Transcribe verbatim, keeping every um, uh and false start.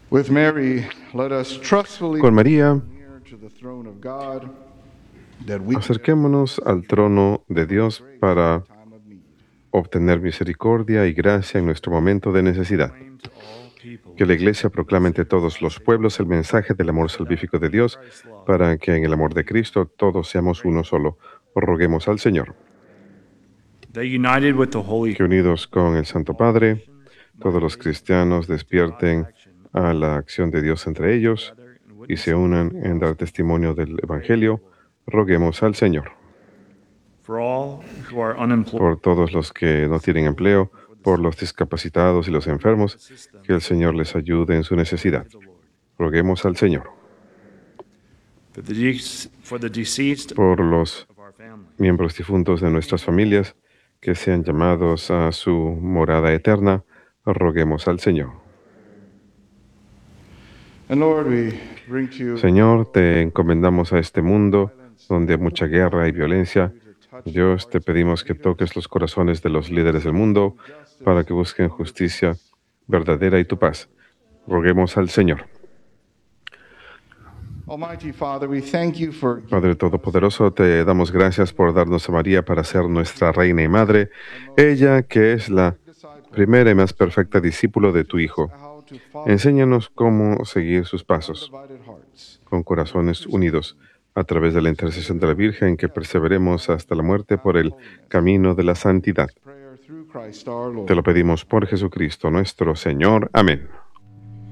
With Mary, let us trustfully Con María, near to the throne of God, that we acerquémonos al trono de Dios para time of need. obtener misericordia y gracia en nuestro momento de necesidad. Que la Iglesia proclame entre todos los pueblos el mensaje del amor salvífico de Dios, para que en el amor de Cristo todos seamos uno solo. Roguemos al Señor. Que unidos con el Santo Padre, todos los cristianos despierten a la acción de Dios entre ellos y se unan en dar testimonio del Evangelio. Roguemos al Señor. Por todos los que no tienen empleo, por los discapacitados y los enfermos, que el Señor les ayude en su necesidad. Roguemos al Señor. Por los miembros difuntos de nuestras familias, que sean llamados a su morada eterna, roguemos al Señor. And Lord, we bring to you Señor, te encomendamos a este mundo donde hay mucha guerra y violencia. Dios, te pedimos que toques los corazones de los líderes del mundo para que busquen justicia verdadera y tu paz. Roguemos al Señor. Almighty Father, we thank you for Padre Todopoderoso, te damos gracias por darnos a María para ser nuestra reina y madre, ella que es la primera y más perfecta discípulo de tu Hijo. how to follow Enséñanos cómo seguir sus pasos, divided hearts. con corazones unidos, a través de la intercesión de la Virgen, que perseveremos hasta la muerte por el camino de la santidad. Prayer through Christ our Lord. Te lo pedimos por Jesucristo nuestro Señor. Amén.